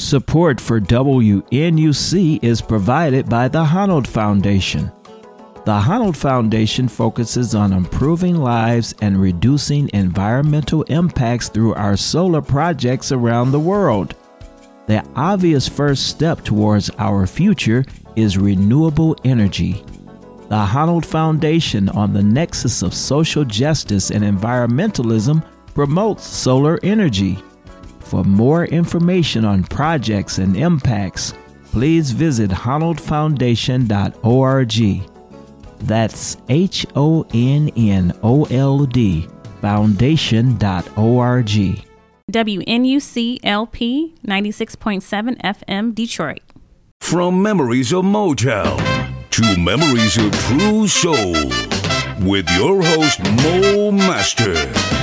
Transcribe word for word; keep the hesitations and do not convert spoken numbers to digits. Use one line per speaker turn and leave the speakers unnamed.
Support for W N U C is provided by the Honnold Foundation. The Honnold Foundation focuses on improving lives and reducing environmental impacts through our solar projects around the world. The obvious first step towards our future is renewable energy. The Honnold Foundation, on the nexus of social justice and environmentalism, promotes solar energy. For more information on projects and impacts, please visit honnold foundation dot org. That's H O N N O L D foundation dot org.
W N U C L P ninety-six point seven F M Detroit.
From memories of Motown to memories of true soul, with your host Mo Master.